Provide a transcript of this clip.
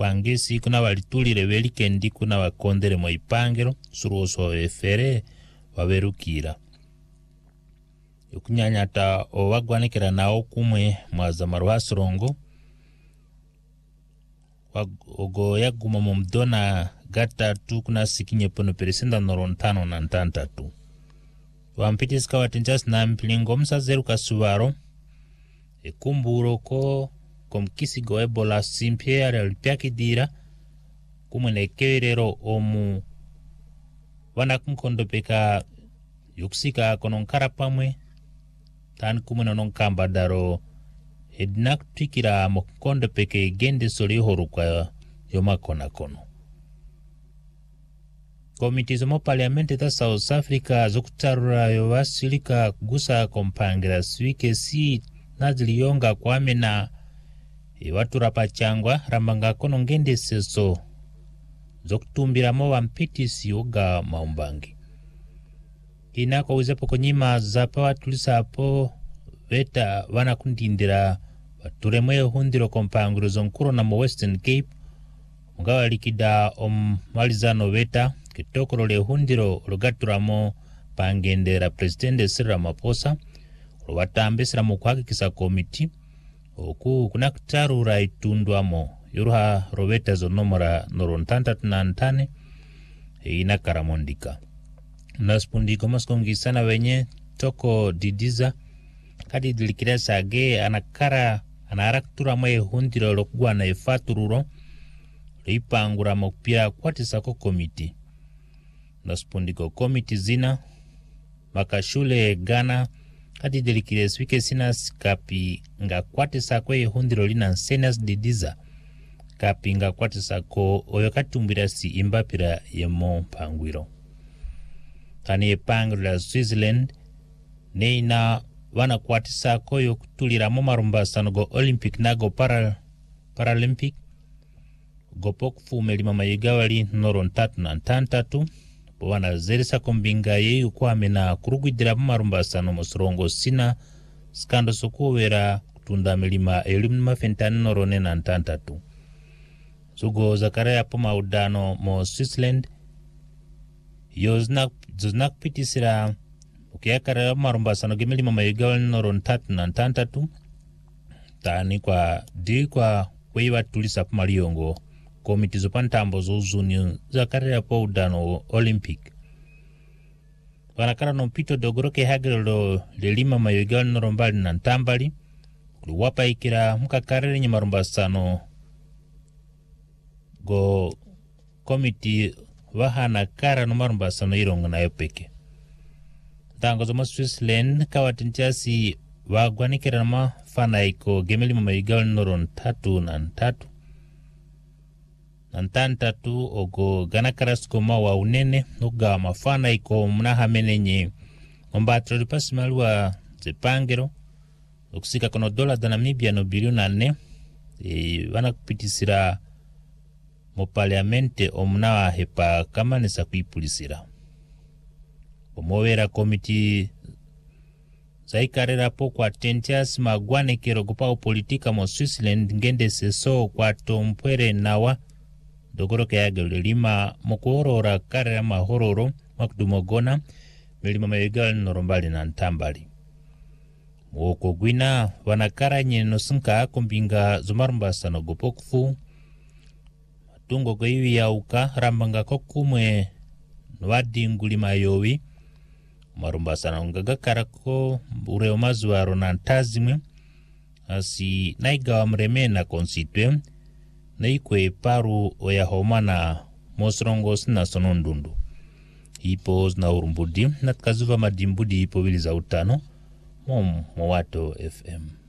pangesi kuna walitulire welikendi kuna wakondere mu ipangiro suruoso efere waberukira ukunyanyata owagwanekera nawo kumwe mwaza maruhasirongo ogo yaguma mu mdona gatatu kuna sikinye pono peresenda norontano na ntantatu wampitisika watinjas na mpilingo msazeru kasubaro ekumburo ko komkisigo ebola simpiere alipyakidira kumwenekerero omu wana kumkondopeka yuksika kononkara pamwe tani kumwena nonkamba daro edinakutwikira mokondopeke gende soli horukwa yomakona kono. Komiti zomo parliamente ta South Africa zokutarura yowasilika kugusa kompangira swike si naziliyonga kwamena watura pachangwa rambanga kono ngende seso zokutumbira mo wampitisi oga maumbangi. Inako uzepo konyima zapa watulisa hapo weta wana kundindira waturemwe hundiro kompangiro zonkuro na mo Western Cape ungawa likida malizano weta kitokoro le hundiro rogaturamo pangendera Presidente Cyril Ramaphosa watambesera mu kwakikisa komiti oku kunakutarura itundwamo yuruha robeta zonomora norontantatu na ntane inakaramondika naspundiko maskongisana wenye toko didiza kadi dilikiresa age anaraktura mwe hundiro lokugwa na ifatururo lipangura mokupira kwatisako komiti naspundiko komiti zina makashule Ghana kadi delikires wike sina kapi nga kwatisa kwe hundiro lina senas didiza kapi nga kwatisa ko oyokatumbira si imbapira yemo pangwiro tani pangwiro la Switzerland neina wana kwatisa ko yokutulira mo marumbasano go Olympic nago Paralympic go pokfume lima mayigawali norontatu na ntantatu wana zerisa kombinga yeyu kwamena kurugwidira marumbasano musurongo sina skando sokuwera kutunda milima elimma fentani norone na ntantatu sugo zakaraya poma udano mo Switzerland yoznak pitisira ukiyakara marumbasano gemilima mayigawali norontatu na ntantatu tani kwa weiwa tulisa pumaliongo komiti zopantambo zozuni zakarya po udano Olympic wanakara no pito dogoroke hagelo lelima mayogal norombali na ntambali kuwapa ikira mkakarere nye marumbasano go komiti wahana kara no marumbasano irongo na yopeke tango zomo Switzerland kawatinchasi wagwanikira na mafana iko gemelima mayogal norontatu na ntatu ntantatu ogo ganakarasko mawa unene oga mafana iko mnaha menenye mbatro lipasimalwa zepangero okusika kono dola da Namibia no bilioni 4 wana kupitisira mo parliamente omnawa hepa kama nesa kuipulisira omowera komiti zaikarera po kwa tentias magwane kero kupao politika mo Switzerland ngende seso kwa tompwere nawa dogoro ke agel lima mokorora karera mahororo makdumogona milima mayigal norombali na ntambali woko gwina wanakara nyeno sinka kombinga zomarumbasano gopokfu matungo goiwi yauka rambanga kokumwe nwadingulima yowi marumbasano ngagakarako ureo mazuaro na ntazimwe asi naigawa mremena konsitwe naikwe paru oyahomana mosrongo sina sonondundu ipo na urumbudi na kazuva madimbudi ipo wili za utano mwato FM.